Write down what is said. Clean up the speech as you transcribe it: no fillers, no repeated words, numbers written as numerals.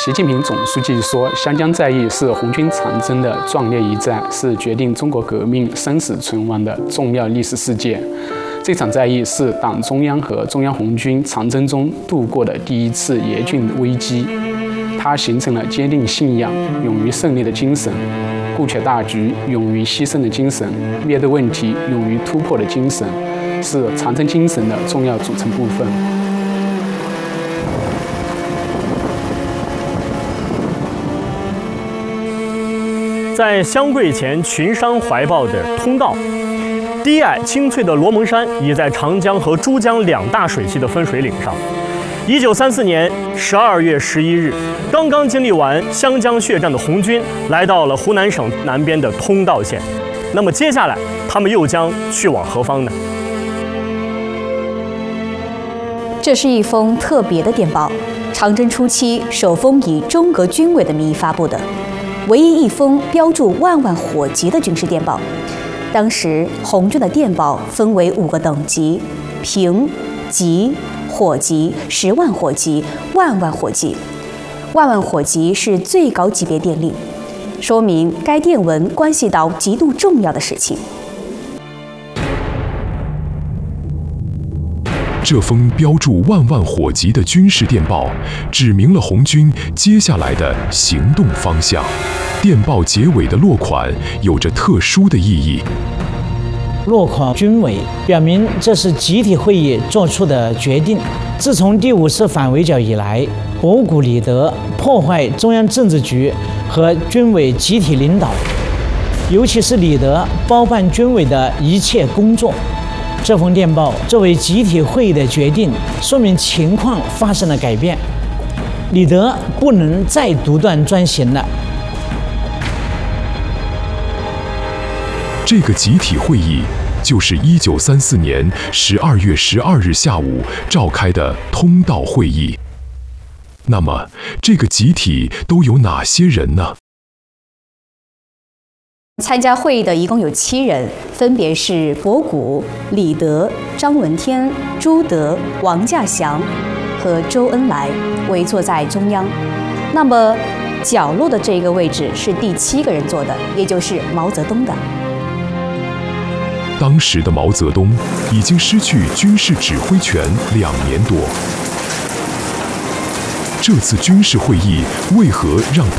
习近平总书记说，湘江战役是红军长征的壮烈一战，是决定中国革命生死存亡的重要历史事件。这场战役是党中央和中央红军长征中度过的第一次严峻危机，它形成了坚定信仰、勇于胜利的精神，顾全大局、勇于牺牲的精神，面对问题、勇于突破的精神，是长征精神的重要组成部分。 在湘桂前群山怀抱的通道，低矮青翠的罗蒙山倚在长江和珠江两大水系的分水岭上。1934年12月11日，刚刚经历完湘江血战的红军来到了湖南省南边的通道县。那么接下来，他们又将去往何方呢？ 这是一封特别的电报，长征初期首封以中革军委的名义发布的。唯一一封标注万万火急的军事电报。当时红军的电报分为5个等级：平、急、火急、10万火急、万万火急。万万火急是最高级别电令，说明该电文关系到极度重要的事情。 这封标注万万火急的军事电报，指明了红军接下来的行动方向。电报结尾的落款有着特殊的意义。 落款军委表明这是集体会议做出的决定。自从第5次反围剿以来，博古理德，破坏中央政治局和军委集体领导，尤其是李德包办军委的一切工作。这封电报作为集体会议的决定，说明情况发生了改变，李德不能再独断专行了。 这个集体会议就是1934年12月12日下午召开的通道会议。那么，这个集体都有哪些人呢？ 参加会议的一共有7人，分别是博古、李德、张闻天、朱德、王稼祥和周恩来，围坐在中央。那么角落的这个位置是第7个人坐的，也就是毛泽东的。 当时的毛泽东已经失去军事指挥权2年多，这次军事会议为何让